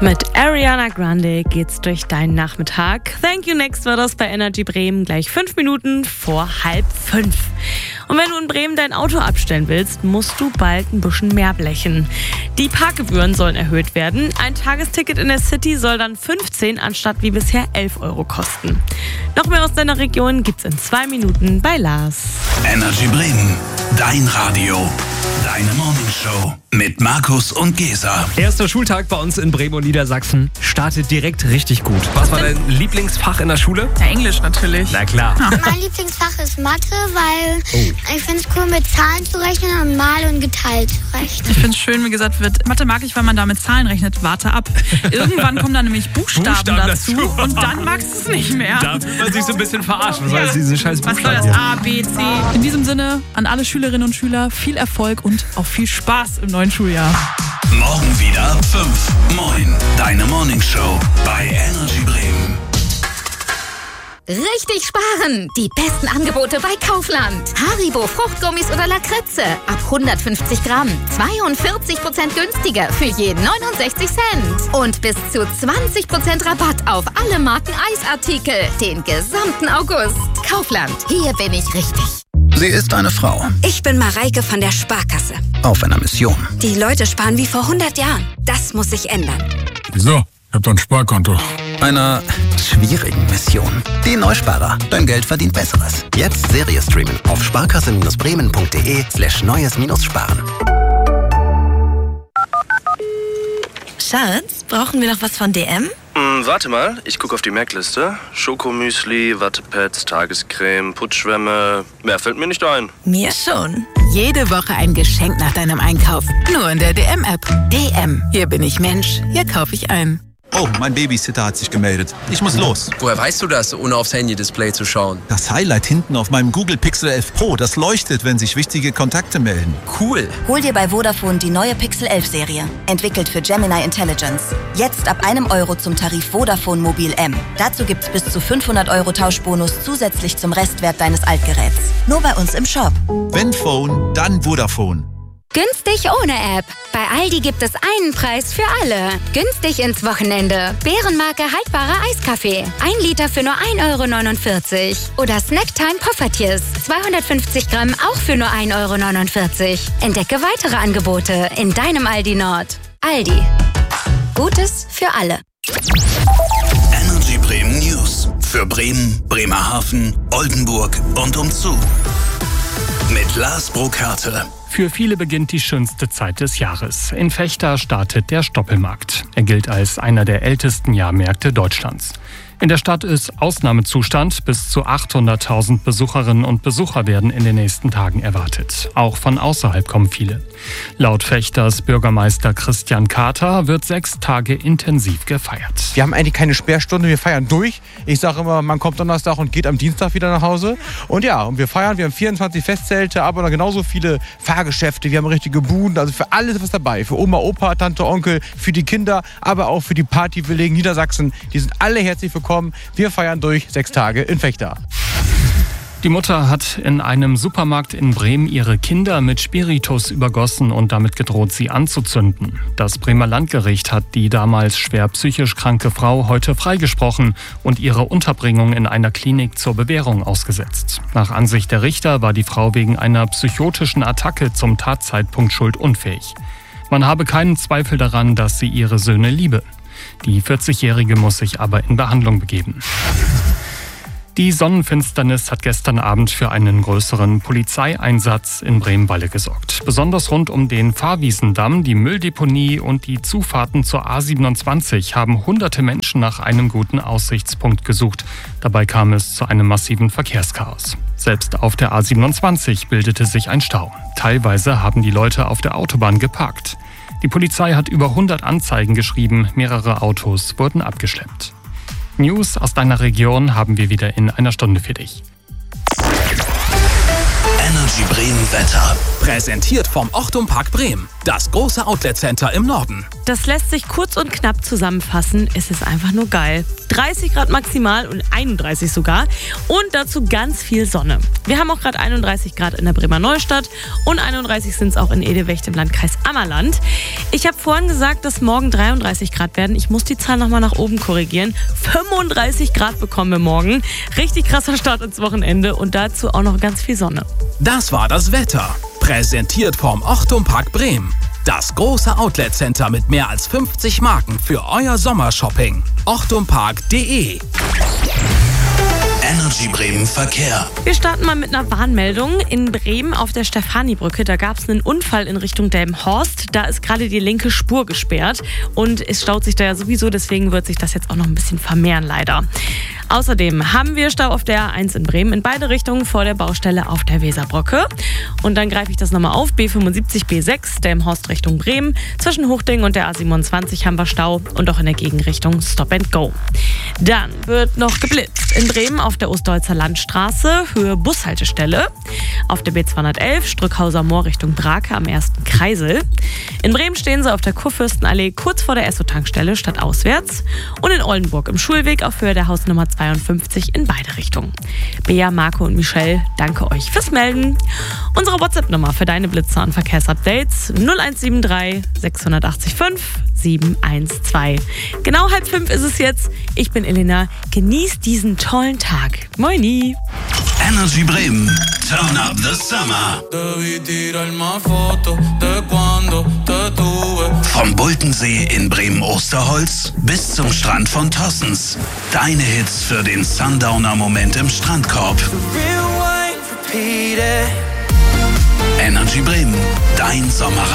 Mit Ariana Grande geht's durch deinen Nachmittag. Thank You Next war das bei Energy Bremen, gleich 5 Minuten vor 4:30. Und wenn du in Bremen dein Auto abstellen willst, musst du bald ein bisschen mehr blechen. Die Parkgebühren sollen erhöht werden. Ein Tagesticket in der City soll dann 15 anstatt wie bisher 11 € kosten. Noch mehr aus deiner Region gibt's in 2 Minuten bei Lars. Energy Bremen, dein Radio, deine Morningshow mit Markus und Gesa. Erster Schultag bei uns in Bremen und Niedersachsen startet direkt richtig gut. Was war dein Lieblingsfach in der Schule? Ja, Englisch natürlich. Na klar. Mein Lieblingsfach ist Mathe, weil ich finde es cool, mit Zahlen zu rechnen und mal und geteilt zu rechnen. Ich finde es schön, wie gesagt wird. Mathe mag ich, weil man da mit Zahlen rechnet. Warte ab. Irgendwann kommen dann nämlich Buchstaben dazu und dann magst du es nicht mehr. Da fühlt man sich so ein bisschen verarscht. Was soll das, diese scheiß Was soll Buchstaben das? hier? A, B, C. In diesem Sinne an alle Schülerinnen und Schüler viel Erfolg und auch viel Spaß im neuen Schuljahr. Morgen wieder 5. Moin, deine Morningshow bei Energy Bremen. Richtig sparen! Die besten Angebote bei Kaufland. Haribo Fruchtgummis oder Lakritze. Ab 150 Gramm. 42% günstiger für jeden 69 Cent. Und bis zu 20% Rabatt auf alle Marken Eisartikel. Den gesamten August. Kaufland. Hier bin ich richtig. Sie ist eine Frau Ich bin Mareike von der Sparkasse. auf einer Mission. Die Leute sparen wie vor 100 Jahren. Das muss sich ändern. Wieso? Ich hab doch ein Sparkonto. Einer schwierigen Mission. Die Neusparer. Dein Geld verdient Besseres. Jetzt Serie streamen auf sparkasse-bremen.de/neues-sparen. Schatz, brauchen wir noch was von DM? Warte mal, ich gucke auf die Merkliste. Schokomüsli, Wattepads, Tagescreme, Putzschwämme. Mehr fällt mir nicht ein. Mir schon. Jede Woche ein Geschenk nach deinem Einkauf. Nur in der DM-App. DM. Hier bin ich Mensch. Hier kaufe ich ein. Oh, mein Babysitter hat sich gemeldet. Ich muss los. Woher weißt du das, ohne aufs Handy-Display zu schauen? Das Highlight hinten auf meinem Google Pixel 11 Pro, das leuchtet, wenn sich wichtige Kontakte melden. Cool. Hol dir bei Vodafone die neue Pixel 11 Serie. Entwickelt für Gemini Intelligence. Jetzt ab €1 zum Tarif Vodafone Mobil M. Dazu gibt's bis zu 500 € Tauschbonus zusätzlich zum Restwert deines Altgeräts. Nur bei uns im Shop. Wenn Phone, dann Vodafone. Günstig ohne App. Bei Aldi gibt es einen Preis für alle. Günstig ins Wochenende. Bärenmarke haltbarer Eiskaffee. 1 Liter für nur 1,49 €. Oder Snacktime Poffertjes. 250 Gramm auch für nur 1,49 €. Entdecke weitere Angebote in deinem Aldi Nord. Aldi. Gutes für alle. Energy Bremen News für Bremen, Bremerhaven, Oldenburg und umzu. Mit Lars Burkhardt. Für viele beginnt die schönste Zeit des Jahres. In Vechta startet der Stoppelmarkt. Er gilt als einer der ältesten Jahrmärkte Deutschlands. In der Stadt ist Ausnahmezustand. Bis zu 800.000 Besucherinnen und Besucher werden in den nächsten Tagen erwartet. Auch von außerhalb kommen viele. Laut Vechters Bürgermeister Christian Kater wird 6 Tage intensiv gefeiert. Wir haben eigentlich keine Sperrstunde, wir feiern durch. Ich sage immer, man kommt Donnerstag und geht am Dienstag wieder nach Hause. Und ja, und wir feiern, wir haben 24 Festzelte, aber noch genauso viele Fahrgeschäfte. Wir haben richtige Buden, also für alles was dabei. Für Oma, Opa, Tante, Onkel, für die Kinder, aber auch für die Partywilligen Niedersachsen. Die sind alle herzlich willkommen. Wir feiern durch 6 Tage in Vechta. Die Mutter hat in einem Supermarkt in Bremen ihre Kinder mit Spiritus übergossen und damit gedroht, sie anzuzünden. Das Bremer Landgericht hat die damals schwer psychisch kranke Frau heute freigesprochen und ihre Unterbringung in einer Klinik zur Bewährung ausgesetzt. Nach Ansicht der Richter war die Frau wegen einer psychotischen Attacke zum Tatzeitpunkt schuldunfähig. Man habe keinen Zweifel daran, dass sie ihre Söhne liebe. Die 40-Jährige muss sich aber in Behandlung begeben. Die Sonnenfinsternis hat gestern Abend für einen größeren Polizeieinsatz in Bremen-Walle gesorgt. Besonders rund um den Fahrwiesendamm, die Mülldeponie und die Zufahrten zur A27 haben hunderte Menschen nach einem guten Aussichtspunkt gesucht. Dabei kam es zu einem massiven Verkehrschaos. Selbst auf der A27 bildete sich ein Stau. Teilweise haben die Leute auf der Autobahn geparkt. Die Polizei hat über 100 Anzeigen geschrieben, mehrere Autos wurden abgeschleppt. News aus deiner Region haben wir wieder in einer Stunde für dich. Energy Bremen Wetter. Präsentiert vom Ochtum Park Bremen. Das große Outlet-Center im Norden. Das lässt sich kurz und knapp zusammenfassen. Es ist einfach nur geil. 30 Grad maximal und 31 sogar. Und dazu ganz viel Sonne. Wir haben auch gerade 31 Grad in der Bremer Neustadt und 31 sind es auch in Edewecht im Landkreis Ammerland. Ich habe vorhin gesagt, dass morgen 33 Grad werden. Ich muss die Zahl nochmal nach oben korrigieren. 35 Grad bekommen wir morgen. Richtig krasser Start ins Wochenende und dazu auch noch ganz viel Sonne. Das war das Wetter. Präsentiert vom Ochtum Park Bremen. Das große Outlet-Center mit mehr als 50 Marken für euer Sommershopping. ochtumpark.de. Energy Bremen Verkehr. Wir starten mal mit einer Warnmeldung. In Bremen auf der Stefanibrücke, da gab es einen Unfall in Richtung Delmenhorst. Da ist gerade die linke Spur gesperrt und es staut sich da ja sowieso, deswegen wird sich das jetzt auch noch ein bisschen vermehren leider. Außerdem haben wir Stau auf der A1 in Bremen in beide Richtungen vor der Baustelle auf der Weserbrücke. Und dann greife ich das nochmal auf. B75, B6, Delmenhorst Richtung Bremen. Zwischen Hochding und der A27 haben wir Stau und auch in der Gegenrichtung Stop and Go. Dann wird noch geblitzt. In Bremen auf der Ostdeutzer Landstraße, Höhe Bushaltestelle. Auf der B211, Strückhauser Moor Richtung Brake am 1. Kreisel. In Bremen stehen sie auf der Kurfürstenallee kurz vor der Esso-Tankstelle stadtauswärts. Und in Oldenburg im Schulweg auf Höhe der Hausnummer 52 in beide Richtungen. Bea, Marco und Michelle, danke euch fürs Melden. Unsere WhatsApp-Nummer für deine Blitzer und Verkehrsupdates 0173 680 712. Genau 4:30 ist es jetzt. Ich bin Elena. Genießt diesen tollen Tag. Moini. Energy Bremen. Turn up the summer. Vom Bultensee in Bremen-Osterholz bis zum Strand von Tossens. Deine Hits für den Sundowner-Moment im Strandkorb. Energy Bremen. Dein Sommer.